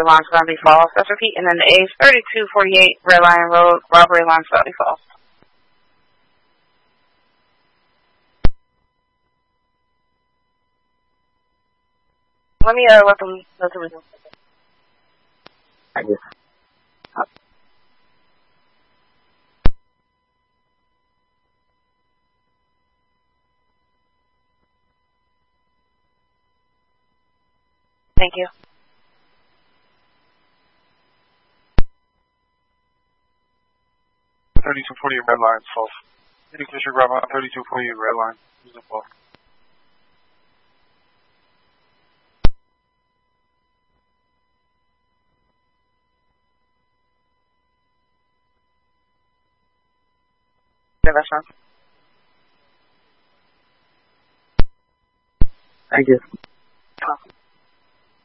Launch Valley Falls. That's repeat. And then the A is 3248 Red Lion Road, Robbery Launch Valley Falls. Let me let them resume. Thank you. Thank you. .3240 Red Line Falls. City Fisher Bravo 3240 Red Line. Falls. Thank you.